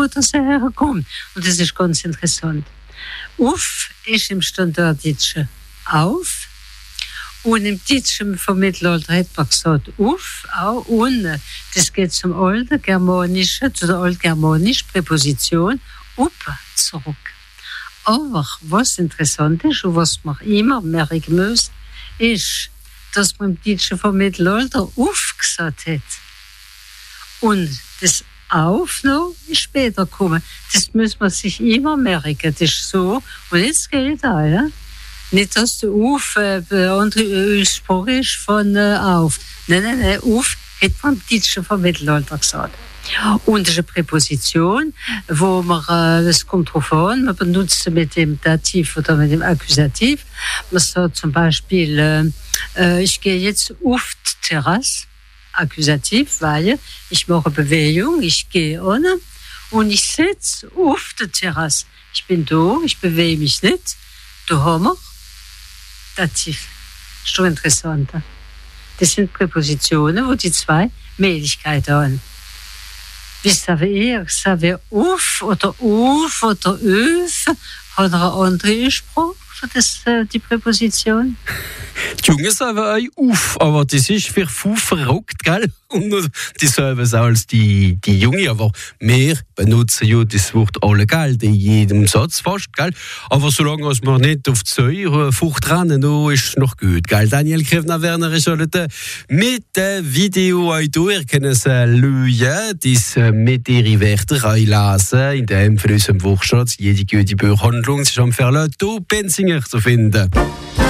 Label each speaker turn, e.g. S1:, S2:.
S1: wo das herkommt. Und das ist ganz interessant. Auf ist im Standarddeutschen auf. Und im Deutschen vom Mittelalter hat man gesagt auf, auch ohne. Das geht zum alten Germanischen, zu der altgermanischen Präposition up zurück. Aber was interessant ist und was man immer merken muss, ist, dass man im Deutschen vom Mittelalter auf gesagt hat. Und das auf noch ist später gekommen. Das muss man sich immer merken. Das ist so. Und jetzt geht da, ja. Nicht, dass der auf andere Spruch ist von auf. Nein, auf hat man im Deutschen vom Mittelalter gesagt. Und das ist eine Präposition, wo man, das kommt drauf an, man benutzt sie mit dem Dativ oder mit dem Akkusativ. Man sagt zum Beispiel, ich gehe jetzt auf die Terrasse, Akkusativ, weil ich mache Bewegung, ich gehe an und ich sitze auf der Terrasse. Ich bin da, ich bewege mich nicht. Da haben wir Dativ. Das ist schon interessant. Das sind Präpositionen, wo die zwei Mählichkeiten haben. Wie savez auf oder öf hat eine andere Sprache für das, die Präposition?
S2: Die Jungen sagen euch auf, aber das ist für viel verrückt, gell? Und die sagen es auch als die Jungen, aber wir benutzen ja das Wort alle, gell? In jedem Satz fast, gell? Aber solange wir nicht auf die Säurefucht rennen, no, ist es noch gut, gell? Daniel Krevner-Werner ist heute mit dem Video euch durch, können Sie schauen, das mit Ihren Wörtern einlesen, in dem von unserem Wortschatz, jede gute Buchhandlung, sie ist am Verlag, du Benzinger zu finden.